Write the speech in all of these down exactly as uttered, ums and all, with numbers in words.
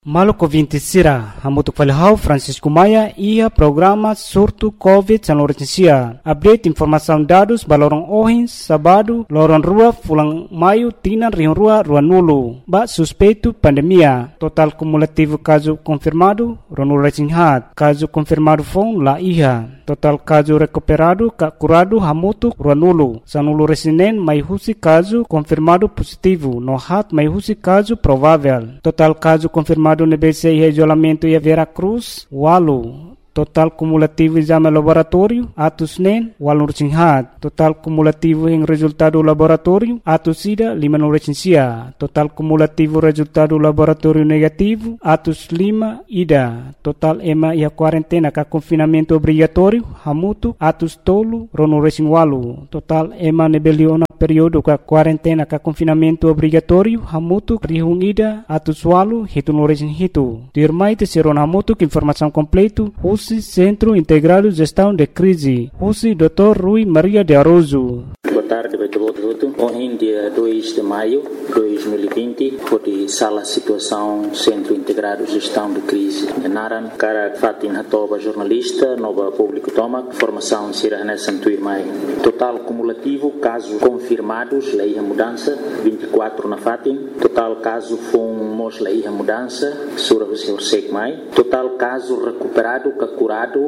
Maluco vinte sira, hamutuk falhau Francisco Maia ia programa surto Covid São Lourenço. Update informação dados balorong ohins sabado lorong rua fulang maio tinan rion rua rua nulu. Ba suspeito pandemia. Total cumulativo caso confirmado ronul resinhat. Caso confirmado fon la iha. Total caso recuperado ka curado hamutuk rua nulu. Sanulu resinen mai husi caso confirmado positivo. No hat mai husi caso provável. Total caso confirmado no B C I isolamento e a Vera Cruz, walu. Total cumulativo exame laboratório, atos nen, walu recinghat. Total cumulativo em resultado laboratório, atos ida, lima no recensia. Total cumulativo resultado laboratório negativo, atos lima, ida. Total ema e a quarentena ka confinamento obrigatório, hamutu, atos tolo, rono recing walu. Total ema nebeliona período ka quarentena ka confinamento obrigatório, hamutu, rihung ida, atos walu, hitu no recing hitu. Dirmai te seron hamutu que informação completo, Centro Integrado de Gestão de Crise, U C I doutor Rui Maria de Aroso. Boa tarde, Beto Boto. Hoje, dia dois de maio de dois mil e vinte, foi sala situação Centro Integrado de Gestão de Crise. Naran, cara Fatin Hatoba, jornalista, nova público toma, formação Sira Hanessan Tuirmai. Total cumulativo, casos confirmados, lei a mudança, vinte e quatro na Fatin. Total caso fomos lei a mudança, Sura Hussein Mai. Total caso recuperado, curado,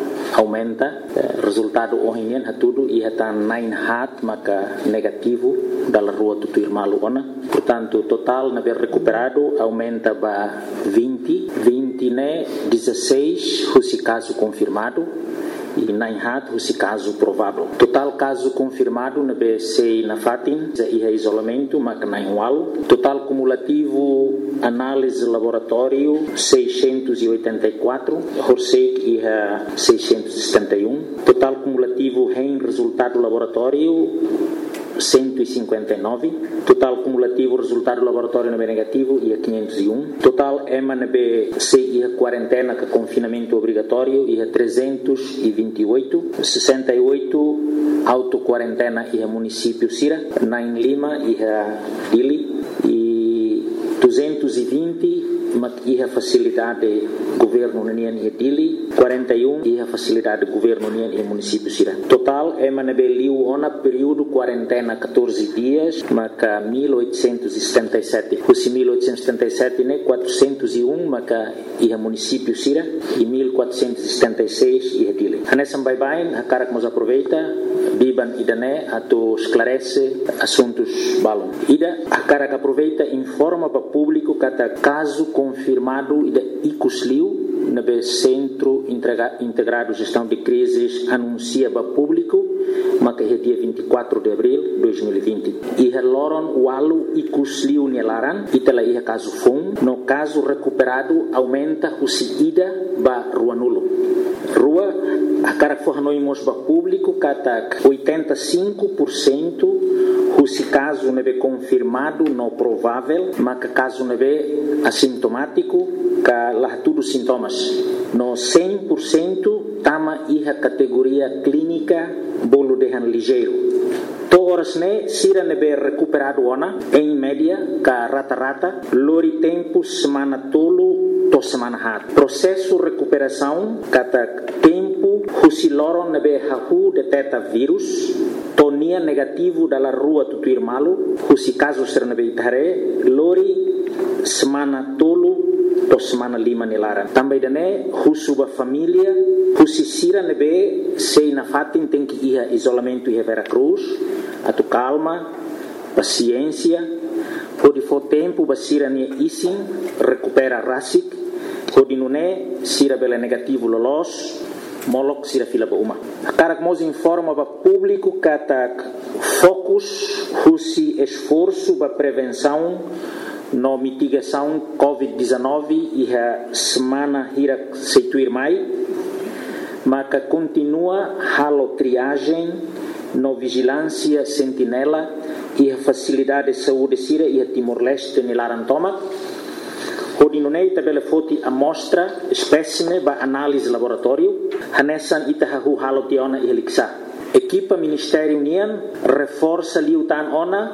aumenta. Resultado hoje é tudo e está nine hat maka negativo da rua do Tuirmalu ona. Portanto, total na ver recuperado aumenta para vinte, vinte né, dezesseis, esse caso confirmado. E nine hat, esse caso provável. Total caso confirmado na B C na Fatin, e é isolamento, mas nine walo. Total cumulativo, análise laboratório, seiscentos e oitenta e quatro. Horsek e é seiscentos e setenta e um. Total cumulativo em resultado laboratório, cento e cinquenta e nove. Total cumulativo resultado laboratório na B negativo e a quinhentos e um. Total EMA na B C e a quarentena com confinamento obrigatório e a trezentos e vinte e oito. sessenta e oito auto-quarentena e a município Sira. nove Lima e a Dili. E duzentos e vinte e a facilidade governo União e Dili. quarenta e um e a facilidade governo União e município Sira. Total EMA na B Liu ona período quarentena catorze dias, maca mil oitocentos e setenta e sete. Os mil oitocentos e setenta e sete né quatrocentos e um maca e a município Sira e mil quatrocentos e setenta e seis e a Dili. Hanesam bye bye, a cara que nos aproveita, biban ida né ato esclarece assuntos balon. Ida a cara que aproveita informa para público cada caso confirmado ida icusliu na B Centro Integrado Gestão de Crises anuncia para público, mas que é dia vinte e quatro de abril de dois mil e vinte. E a Loron Walu e Cusliu Nelaran, e tela ia caso fom, no caso recuperado aumenta o ida para Rua Nulo. Rua, a cara que for nós para público, cata oitenta e cinco por cento se caso não é confirmado, não provável, mas que caso não é assintomático, que lá tudo sintomas. No cem por cento, tama a categoria clínica, bolo de ligeiro. Todas né, sira nebe recuperado ona, em média, ka rata-rata, lori tempo semana tolo, to semana hat. Processo recuperação, kata tempo, husiloron nebe hahu deteta vírus, tonia negativo dalla rua do Tuirmalu, husi caso ser nebe itare, lori semana tolo, to semana lima nilaran. Também dane, husuba família, husi sira nebe, sei na Fatin tem que ir a isolamento e a Vera Cruz, atu calma, paciência, pode for tempo, basira ne isin, recupera rasik, pode nune, sira bela negativo lolos, molok sira fila ba uma. A cara que nos informa para público que ataque focus, husi esforço para prevenção, no mitigação covid dezenove e a semana hira seituir mai, mas que continua halo triagem, no vigilância sentinela e a facilidade de saúde Sira e a Timor-Leste nilaran toma. Hodinunei tabela foti amostra espécime ba análise laboratório hanesan itahahu halo tiona e heliksa. Equipa Ministério União reforça liutan ona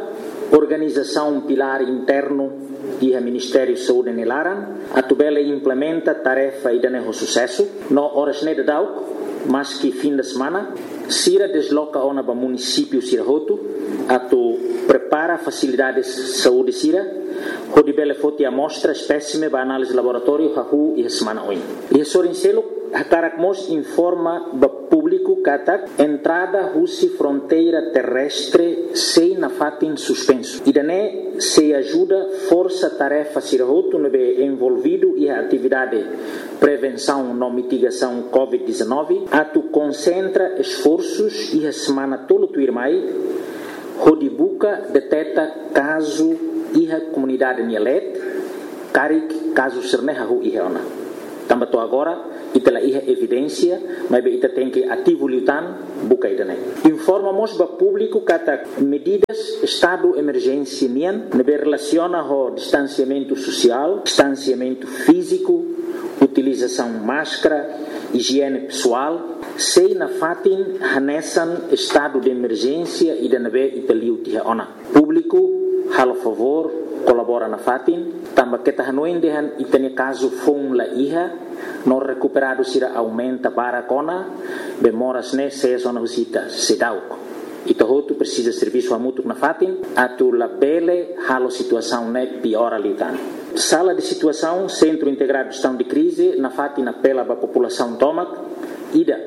organização pilar interno do Ministério da Saúde em Laran, a tubela implementa tarefa e dá sucesso. No horas de dau, mas que fim de semana, Sira desloca ona para município Sirahoto, a tu prepara facilidades de saúde Sira, onde bela foto amostra espécime para análise laboratório hahu e semana hoje. E sorincelo a Caracmos informa para público que entrada russi fronteira terrestre sem na fatin suspenso. E daí se ajuda força tarefa Sirahoto no envolvido e a atividade prevenção e mitigação covid dezenove, a tu concentra esforços e a semana todo tu irmai, onde buca detecta caso e a comunidade Nielet, carik caso serneha hu e ona. Também tô agora e pela evidência, mas ita tem que ativo lutan buca ida né. Informamos para público que medidas estado emergência nian ne relaciona ao distanciamento social, distanciamento físico, utilização máscara, higiene pessoal, sei na fatin hanesan estado de emergência e da neve italiu tia ona. Público, halo favor, colabora na fatin, também que tahanoin dehan itane caso fong la iha, no recuperado sira aumenta para cona, bemoras ne se zona visita sedauk. Ito hotu precisa serviço a mútuo na fatin, atu la bele halo situação ne piora litan. Sala de situação, Centro Integrado de Gestão de Crise, na fatin apela para a população tomac, ida,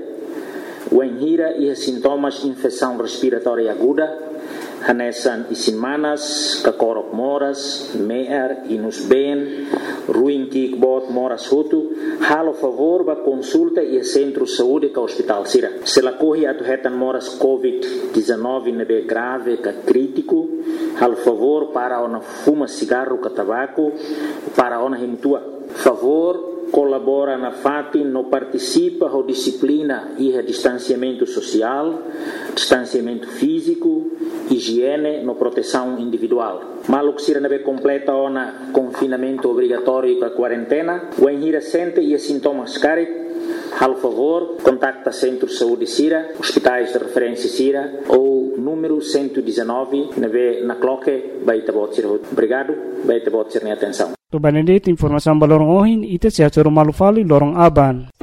o enhira e sintomas infecção respiratória aguda, hanesan isinmanas, kakorok moras, meer, inus ben, ruim kikbot moras hutu, halo favor ba consulta e centro de saúde ka hospital sira. Se la corre atu hetan moras covid dezenove nebe grave ka crítico, halo favor para ona fuma cigarro ka tabaco, para ona hemtua. Favor colabora na fatin, no participa a disciplina e a distanciamento social, distanciamento físico, higiene, no proteção individual. Malo que sira nebe completa ona confinamento obrigatório para quarentena, o enhira sente e sintomas carit, al favor, contacta Centro de Saúde Sira, hospitais de referência Sira ou número cento e dezenove, nebe na cloque, baita bot sira. Obrigado, baita bot sira atenção. To Benedict informação balorong ohin ite sia choro malufali lorong aban.